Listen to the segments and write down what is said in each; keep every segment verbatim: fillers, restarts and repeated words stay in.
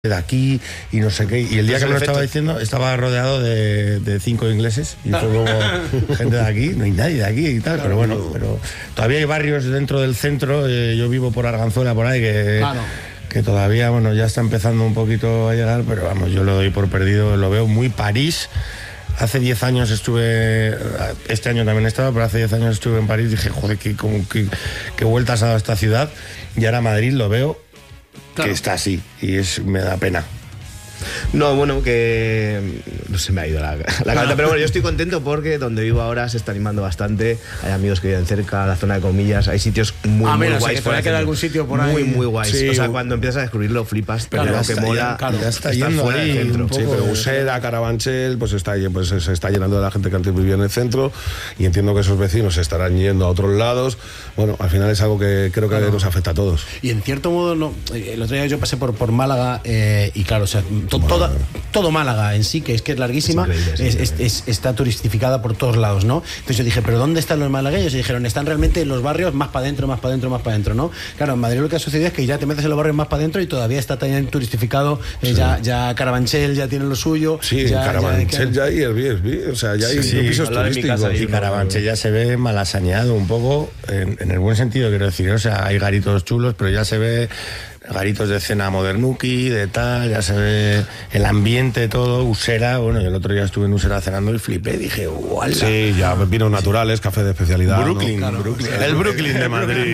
de aquí y no sé qué, y el día que me lo estaba diciendo estaba rodeado de, de cinco ingleses y fue como gente de aquí, no hay nadie de aquí y tal, claro, pero bueno, pero todavía hay barrios dentro del centro, eh, yo vivo por Arganzuela por ahí que, claro. que todavía, bueno, ya está empezando un poquito a llegar, pero vamos, yo lo doy por perdido, lo veo muy París. Hace diez años estuve, este año también he estado, pero hace diez años estuve en París y dije, joder, qué, como, qué, qué vueltas ha dado esta ciudad, y ahora Madrid lo veo claro. que está así, y es, me da pena. No, bueno, que no se me ha ido la, la cabeza, pero bueno, yo estoy contento porque donde vivo ahora se está animando bastante, hay amigos que viven cerca, la zona de Comillas, hay sitios muy, ah, muy mira, guays. O sea, que te queda algún sitio por ahí. Muy, muy guays. Sí, o sea, cuando empiezas a descubrirlo flipas, pero claro, lo que mola, ya, claro, ya está yendo fuera del centro. Sí, pero Usera, Carabanchel, pues, está, pues se está llenando de la gente que antes vivía en el centro, y entiendo que esos vecinos se estarán yendo a otros lados. Bueno, al final es algo que creo que claro. nos afecta a todos. Y en cierto modo, no, el otro día yo pasé por, por Málaga eh, y claro, o sea, to, toda, todo Málaga en sí, que es que es larguísima, es es, es, es, está turistificada por todos lados, ¿no? Entonces yo dije, ¿pero dónde están los malagueños? Y dijeron, están realmente en los barrios más para adentro, más para adentro, más para adentro, ¿no? Claro, en Madrid lo que ha sucedido es que ya te metes en los barrios más para adentro y todavía está también turistificado, eh, sí. ya, ya Carabanchel ya tiene lo suyo. Sí, ya, Carabanchel ya, ya hay Airbnb, o sea, ya hay sí, pisos sí, turísticos. Y Carabanchel ya se ve malasañado un poco, en, en el buen sentido, quiero decir, o sea, hay garitos chulos, pero ya se ve garitos de cena modernuki, de tal, ya se ve el ambiente, todo, Usera. Bueno, yo el otro día estuve en Usera cenando y flipé, dije, ¡guau! Sí, ya, vinos naturales, café de especialidad. Brooklyn, ¿no? claro. Brooklyn. El Brooklyn de Madrid.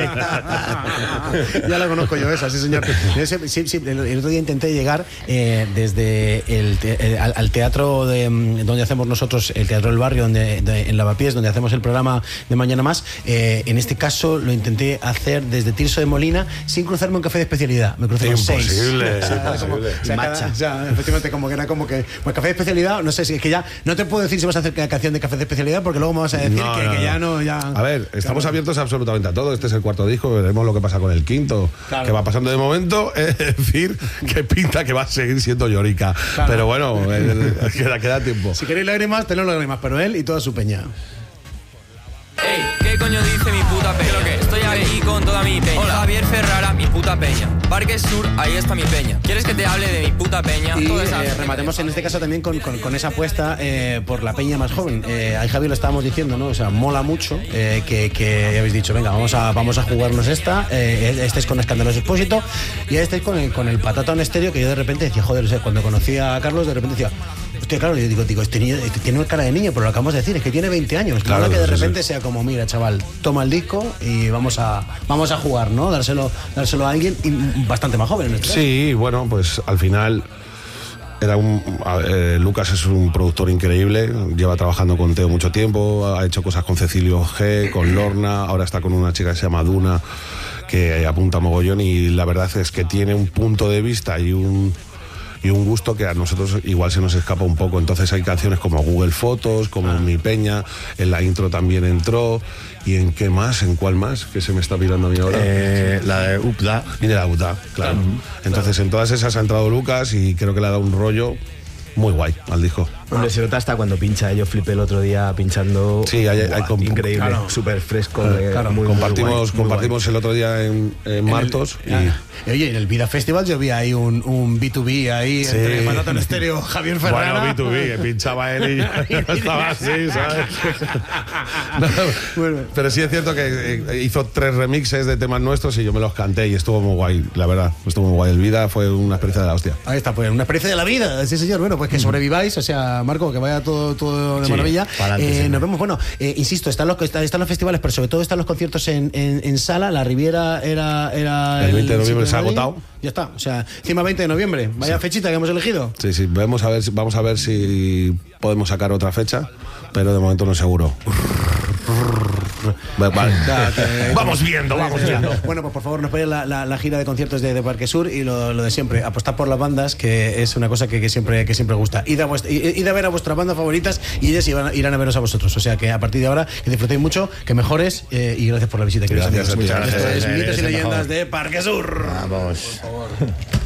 Ya la conozco yo esa, sí señor. Sí, sí, sí, el, el otro día intenté llegar eh, desde el, te, el al, al teatro de, donde hacemos nosotros, el Teatro del Barrio, donde, de, en Lavapiés, donde hacemos el programa de Mañana Más. Eh, en este caso lo intenté hacer desde Tirso de Molina, sin cruzarme un café de especialidad. Me crucé con seis. Imposible. O sea, como, o sea, cada, o sea, efectivamente, como que era como que. Pues café de especialidad, no sé si es que ya. No te puedo decir si vas a hacer una canción de café de especialidad, porque luego me vas a decir no, que, no, que ya no. Ya, a ver, estamos claro. abiertos absolutamente a todo. Este es el cuarto disco, veremos lo que pasa con el quinto. Claro. Que va pasando de momento, es decir, que pinta que va a seguir siendo Llorica. Claro. Pero bueno, el, el, queda, queda tiempo. Si queréis lágrimas, tened lágrimas, pero él y toda su peña. Ey, ¿qué coño dice mi puta peña? ¿Qué lo que? Estoy aquí con toda mi peña. Hola. Javier Ferrara, mi puta peña. Parque Sur, ahí está mi peña. ¿Quieres que te hable de mi puta peña? Y eh, rematemos en este caso también con, con, con esa apuesta eh, por la peña más joven. Eh, ahí Javier lo estábamos diciendo, ¿no? O sea, mola mucho eh, que, que habéis dicho, venga, vamos a, vamos a jugarnos esta. Eh, estáis con Escandaloso Expósito y ahí estáis con el, con el Patata on Estéreo, que yo de repente decía, joder, o sea, cuando conocí a Carlos, de repente decía, hostia, claro, yo digo, digo este niño este tiene cara de niño, pero lo acabamos de decir, es que tiene veinte años. Claro, mola que de repente sí. sea como, mira, chaval, toma el disco y vamos a vamos a jugar, ¿no? Dárselo, dárselo a alguien y bastante más joven en este caso. Sí, bueno, pues al final era un eh, Lucas es un productor increíble, lleva trabajando con Teo mucho tiempo, ha hecho cosas con Cecilio G, con Lorna, ahora está con una chica que se llama Duna, que apunta mogollón, y la verdad es que tiene un punto de vista y un y un gusto que a nosotros igual se nos escapa un poco. Entonces hay canciones como Google Fotos, como ah. Mi Peña, en la intro también entró. ¿Y en qué más? ¿En cuál más? Que se me está mirando a mí ahora. Eh, la de Upda. Y de la Upda, claro. Uh-huh. Entonces claro. en todas esas ha entrado Lucas y creo que le ha dado un rollo muy guay al disco. Hombre, se nota hasta cuando pincha. Yo flipé el otro día pinchando. Sí, hay, hay comp- increíble, claro. súper fresco. Claro, eh, claro. Muy, compartimos muy guay, compartimos muy el otro día en, en Martos. En el, y... ah, oye, en el Vida Festival yo vi ahí un, un B dos B ahí, sí. entre Patata on Estéreo, Javier Ferrara. Bueno, B dos B, que pinchaba él y estaba así, ¿sabes? No, bueno. Pero sí es cierto que hizo tres remixes de temas nuestros y yo me los canté y estuvo muy guay, la verdad. Estuvo muy guay. El Vida fue una experiencia de la hostia. Ahí está, pues una experiencia de la vida, sí señor. Bueno, pues que sobreviváis, o sea, Marco, que vaya todo todo de sí, maravilla. Adelante, eh, sí. Nos vemos, bueno, eh, insisto, están los, están los festivales, pero sobre todo están los conciertos en, en, en sala. La Riviera era, era el veinte de noviembre se ha agotado. Ya está, o sea, encima veinte de noviembre, vaya sí. fechita que hemos elegido. Sí, sí, vamos a ver, vamos a ver si podemos sacar otra fecha, pero de momento no es seguro. Vale. Vamos viendo, vamos viendo. Bueno, pues por favor, nos ponéis la, la, la gira de conciertos de, de Parque Sur y lo, lo de siempre, apostar por las bandas, que es una cosa que, que siempre que siempre gusta. Id a, vuestra, id a ver a vuestras bandas favoritas y ellas irán, irán a veros a vosotros. O sea que a partir de ahora, que disfrutéis mucho, que mejores eh, y gracias por la visita. Gracias, amigos. Muchas gracias. gracias. Esto es Mitos y Leyendas mejor. de Parque Sur. Vamos. Por favor.